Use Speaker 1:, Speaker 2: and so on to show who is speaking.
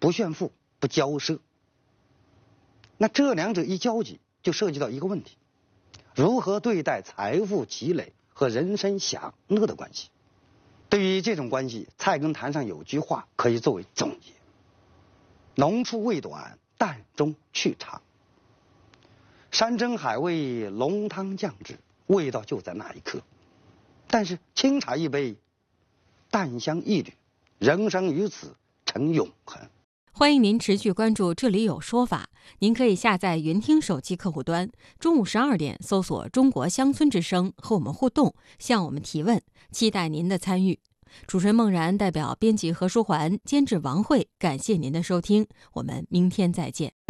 Speaker 1: 不炫富，不骄奢。那这两者一交集，就涉及到一个问题：如何对待财富积累和人生享乐的关系？对于这种关系，菜根谭上有句话可以作为总结：浓处味短，淡中去长。山珍海味，浓汤酱汁，味道就在那一刻。但是清茶一杯，淡香一缕，人生于此成永恒。
Speaker 2: 欢迎您持续关注这里有说法，您可以下载云听手机客户端，中午12点搜索中国乡村之声和我们互动，向我们提问，期待您的参与。主持人孟然代表编辑何书桓，监制王慧，感谢您的收听，我们明天再见。